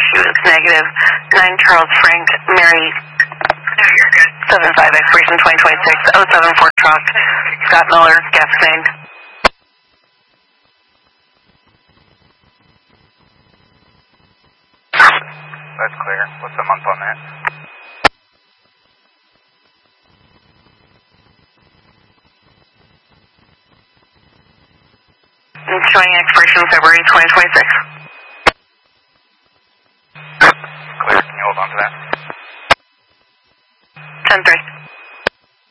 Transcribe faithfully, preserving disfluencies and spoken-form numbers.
she was negative. nine Charles Frank, Mary, seven five, expiration twenty twenty-six, oh seven four truck, Scott Miller, gas main. That's clear. What's the month on that? It's showing expiration February twenty twenty-six. Clear. Can you hold on to that? ten three.